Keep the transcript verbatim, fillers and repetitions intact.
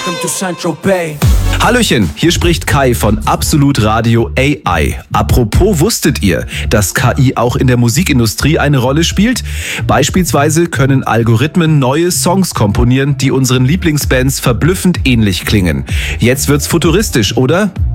Welcome to Saint-Tropez. Hallöchen, hier spricht Kai von Absolut Radio A I. Apropos, wusstet ihr, dass K I auch in der Musikindustrie eine Rolle spielt? Beispielsweise können Algorithmen neue Songs komponieren, die unseren Lieblingsbands verblüffend ähnlich klingen. Jetzt wird's futuristisch, oder?